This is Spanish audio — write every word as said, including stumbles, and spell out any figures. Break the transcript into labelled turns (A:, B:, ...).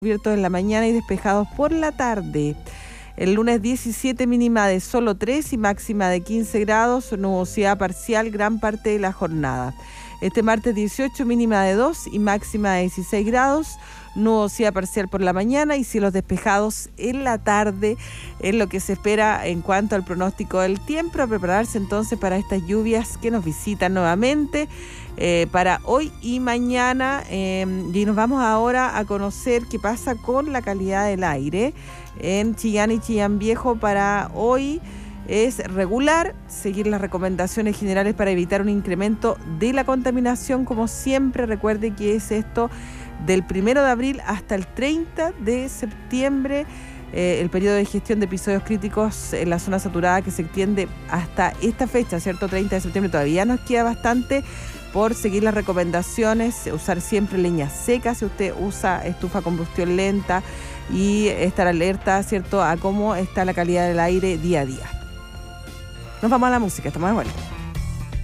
A: Cubiertos en la mañana y despejados por la tarde. El lunes diecisiete, mínima de solo tres y máxima de quince grados, nubosidad parcial gran parte de la jornada. Este martes dieciocho, mínima de dos y máxima de dieciséis grados, nubosidad parcial por la mañana y cielos despejados en la tarde, es lo que se espera en cuanto al pronóstico del tiempo. A prepararse entonces para estas lluvias que nos visitan nuevamente eh, para hoy y mañana. Eh, y nos vamos ahora a conocer qué pasa con la calidad del aire en Chillán y Chillán Viejo para hoy. Es regular, seguir las recomendaciones generales para evitar un incremento de la contaminación. Como siempre, recuerde que es esto del primero de abril hasta el treinta de septiembre, eh, el periodo de gestión de episodios críticos en la zona saturada que se extiende hasta esta fecha, ¿cierto? treinta de septiembre. Todavía nos queda bastante por seguir las recomendaciones, usar siempre leña seca si usted usa estufa a combustión lenta y estar alerta, ¿cierto?, a cómo está la calidad del aire día a día. Nos vamos a la música, estamos de vuelta.